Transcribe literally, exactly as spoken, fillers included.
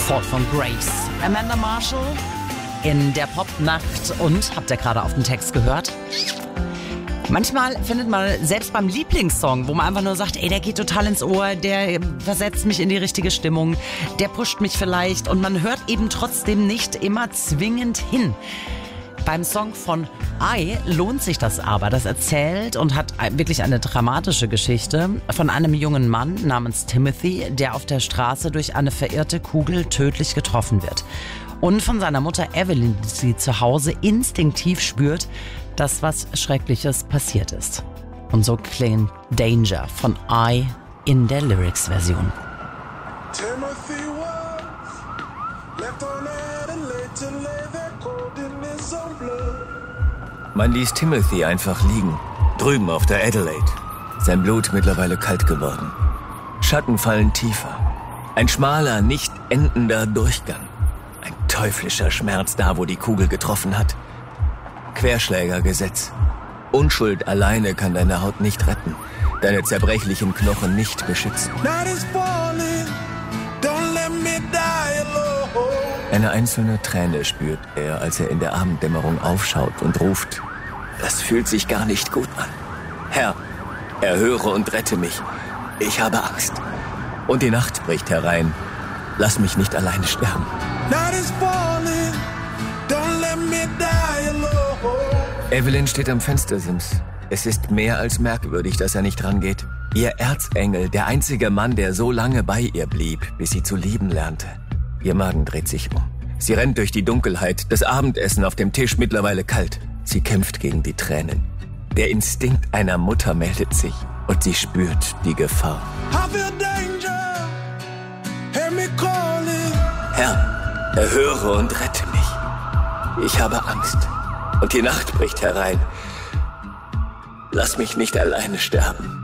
Fall von Grace. Amanda Marshall in der Popnacht. Und, habt ihr gerade auf den Text gehört? Manchmal findet man selbst beim Lieblingssong, wo man einfach nur sagt, ey, der geht total ins Ohr, der versetzt mich in die richtige Stimmung, der pusht mich vielleicht und man hört eben trotzdem nicht immer zwingend hin. Beim Song von I lohnt sich das aber. Das erzählt und hat wirklich eine dramatische Geschichte von einem jungen Mann namens Timothy, der auf der Straße durch eine verirrte Kugel tödlich getroffen wird. Und von seiner Mutter Evelyn, die zu Hause instinktiv spürt, dass was Schreckliches passiert ist. Und so klingt Danger von I in der Lyrics-Version. Timothy was left on Adelaide to lay their cold in his own blood. Man ließ Timothy einfach liegen, drüben auf der Adelaide. Sein Blut mittlerweile kalt geworden. Schatten fallen tiefer. Ein schmaler, nicht endender Durchgang. Ein teuflischer Schmerz da, wo die Kugel getroffen hat. Querschlägergesetz. Unschuld alleine kann deine Haut nicht retten, deine zerbrechlichen Knochen nicht beschützen. Eine einzelne Träne spürt er, als er in der Abenddämmerung aufschaut und ruft: Das fühlt sich gar nicht gut an. Herr, erhöre und rette mich. Ich habe Angst. Und die Nacht bricht herein. Lass mich nicht alleine sterben. Evelyn steht am Fenstersims. Es ist mehr als merkwürdig, dass er nicht rangeht. Ihr Erzengel, der einzige Mann, der so lange bei ihr blieb, bis sie zu lieben lernte. Ihr Magen dreht sich um. Sie rennt durch die Dunkelheit, das Abendessen auf dem Tisch mittlerweile kalt. Sie kämpft gegen die Tränen. Der Instinkt einer Mutter meldet sich und sie spürt die Gefahr. Herr, erhöre und rette mich. Ich habe Angst. Und die Nacht bricht herein. Lass mich nicht alleine sterben.